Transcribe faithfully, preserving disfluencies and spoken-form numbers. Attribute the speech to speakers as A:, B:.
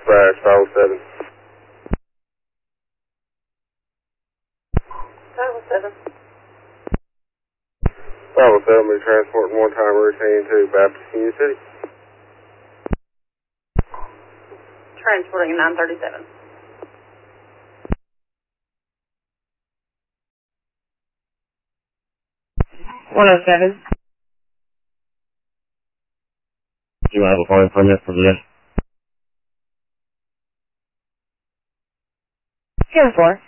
A: dispatch, five oh seven.
B: five oh seven.
A: five oh seven, we're transporting one-time routine to Baptist Union City.
B: Transporting nine thirty-seven.
C: one oh seven. Do you have a calling permit for the
B: ten four.